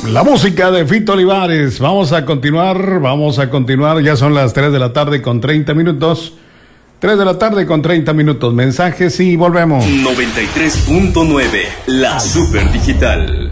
La música de Fito Olivares. Vamos a continuar. Ya son las 3 de la tarde con 30 minutos. 3 de la tarde con 30 minutos. Mensajes y volvemos. 93.9, la super digital.